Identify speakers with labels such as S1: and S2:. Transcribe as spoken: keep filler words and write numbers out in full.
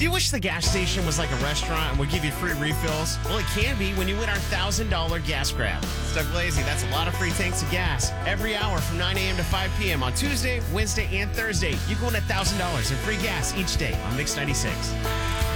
S1: Do you wish the gas station was like a restaurant and would give you free refills? Well, it can be when you win our one thousand dollars gas grab. It's Doug Lazy. That's a lot of free tanks of gas. Every hour from nine a.m. to five p.m. on Tuesday, Wednesday, and Thursday. You can win one thousand dollars in free gas each day on Mix ninety-six.